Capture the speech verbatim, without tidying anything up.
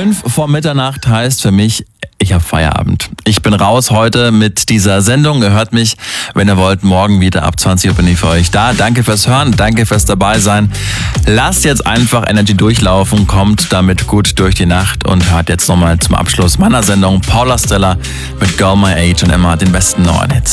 Fünf vor Mitternacht heißt für mich, ich habe Feierabend. Ich bin raus heute mit dieser Sendung. Ihr hört mich, wenn ihr wollt, morgen wieder ab zwanzig Uhr bin ich für euch da. Danke fürs Hören, danke fürs dabei sein. Lasst jetzt einfach Energy durchlaufen, kommt damit gut durch die Nacht und hört jetzt nochmal zum Abschluss meiner Sendung Paula Stella mit Girl My Age und Emma den besten neuen Hits.